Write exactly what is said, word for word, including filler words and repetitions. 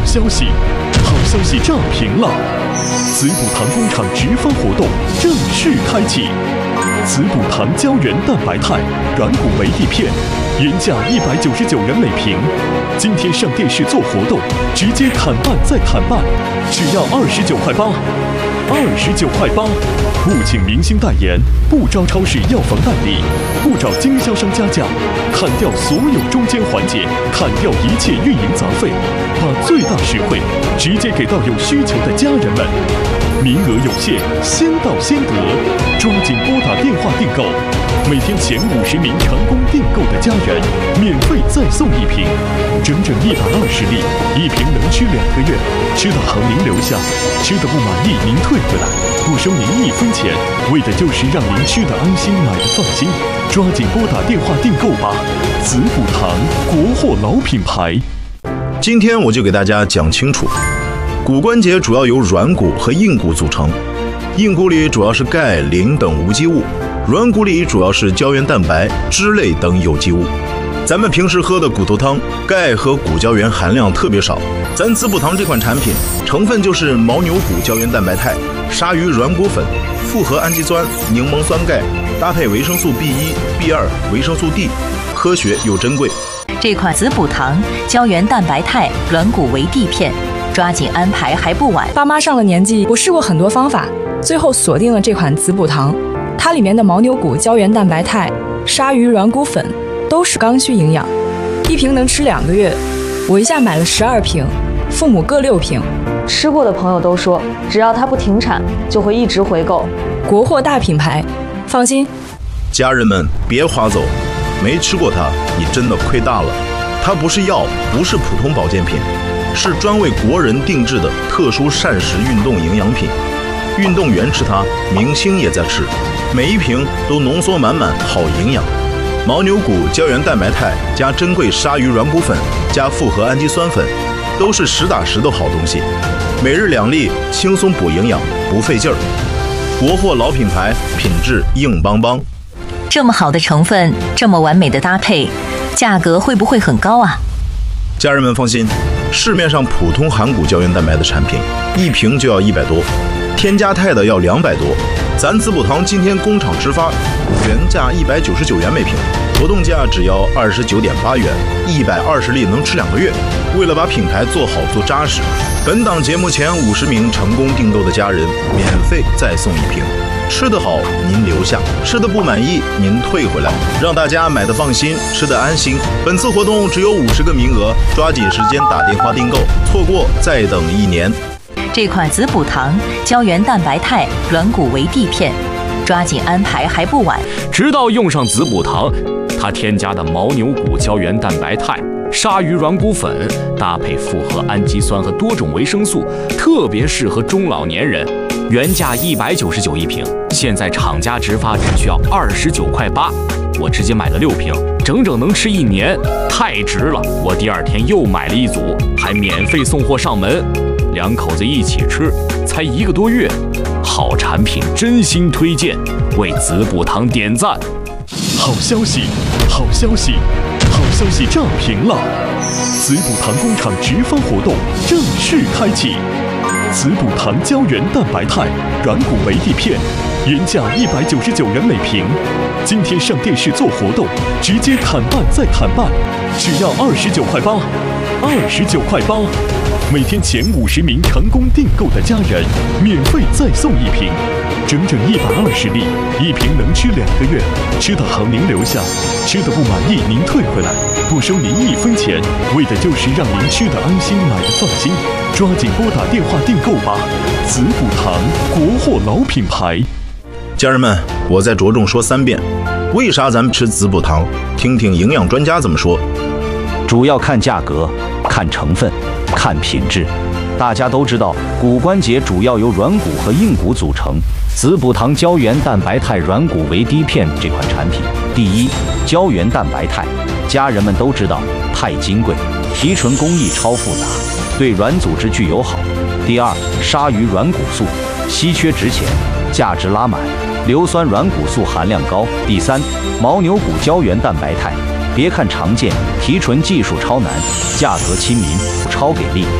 消息，好消息炸屏了！滋补堂工厂直发活动正式开启，滋补堂胶原蛋白肽软骨维 D 片，原价一百九十九元每瓶，今天上电视做活动，直接砍半再砍半，只要二十九块八，二十九块八。不请明星代言，不招超市药房代理，不找经销商加价，砍掉所有中间环节，砍掉一切运营杂费，把最大实惠直接给到有需求的家人们。名额有限，先到先得，抓紧拨打电话订购。每天前五十名成功订购的家人，免费再送一瓶，整整一百二十粒，一瓶能吃两个月。吃的好您留下，吃的不满意您退回来，不收您一分钱，为的就是让您吃的安心，买的放心。抓紧拨打电话订购吧，滋补堂国货老品牌。 今天我就给大家讲清楚，骨关节主要由软骨和硬骨组成，硬骨里主要是钙、磷等无机物，软骨里主要是胶原蛋白、脂类等有机物。咱们平时喝的骨头汤，钙和骨胶原含量特别少。咱滋补堂这款产品成分就是牦牛骨胶原蛋白肽、鲨鱼软骨粉、复合氨基酸、柠檬酸钙，搭配维生素 B 一、B 二、维生素 D， 科学又珍贵。 这款滋补堂胶原蛋白肽软骨维 D 片，抓紧安排还不晚。 爸妈上了年纪，我试过很多方法，最后锁定了这款滋补堂。它里面的牦牛骨胶原蛋白肽、鲨鱼软骨粉都是刚需营养，一瓶能吃两个月。我一下买了十二瓶，父母各六瓶。 吃过的朋友都说，只要它不停产，就会一直回购。 国货大品牌，放心。 家人们别划走，没吃过它，你真的亏大了。它不是药，不是普通保健品，是专为国人定制的特殊膳食运动营养品。运动员吃它，明星也在吃，每一瓶都浓缩满满好营养。牦牛骨胶原蛋白肽加珍贵鲨鱼软骨粉加复合氨基酸粉，都是实打实的好东西。每日两粒，轻松补营养，不费劲儿。国货老品牌，品质硬邦邦。 这么好的成分，这么完美的搭配，价格会不会很高啊？ 家人们放心，市面上普通含骨胶原蛋白的产品，一瓶就要一百多，添加肽的要两百多。咱滋补堂今天工厂直发，原价一百九十九元每瓶，活动价只要二十九点八元，一百二十粒能吃两个月。为了把品牌做好做扎实，本档节目前五十名成功订购的家人，免费再送一瓶。吃得好您留下，吃得不满意您退回来，让大家买得放心，吃得安心。本次活动只有五十个名额，抓紧时间打电话订购，错过再等一年。 这款滋补堂胶原蛋白肽软骨维 D 片，抓紧安排还不晚。 直到用上滋补堂，它添加的牦牛骨胶原蛋白肽、鲨鱼软骨粉，搭配复合氨基酸和多种维生素，特别适合中老年人。原价一百九十九一瓶，现在厂家直发只需要二十九块八，我直接买了六瓶，整整能吃一年，太值了！我第二天又买了一组，还免费送货上门，两口子一起吃，才一个多月，好产品真心推荐，为滋补堂点赞！ 好消息，好消息，好消息炸屏了！滋补堂工厂直发活动正式开启。滋补堂胶原蛋白肽软骨维 D 片，原价一百九十九元每瓶，今天上电视做活动，直接砍半再砍半，只要二十九块八，二十九块八。每天前五十名成功订购的家人，免费再送一瓶，整整一百二十粒，一瓶能吃两个月。吃得好您留下，吃得不满意您退回来，不收您一分钱，为的就是让您吃得安心，买得放心。抓紧拨打电话订购吧，滋补堂国货老品牌。 家人们，我再着重说三遍，为啥咱们吃滋补堂？听听营养专家怎么说。 主要看价格，看成分，看品质。大家都知道，骨关节主要由软骨和硬骨组成。滋补堂胶原蛋白肽软骨维 D 片这款产品，第一，胶原蛋白肽，家人们都知道太金贵，提纯工艺超复杂，对软组织具友好。第二，鲨鱼软骨素，稀缺值钱，价值拉满，硫酸软骨素含量高。第三，牦牛骨胶原蛋白肽，别看常见，提纯技术超难，价格亲民，超给力。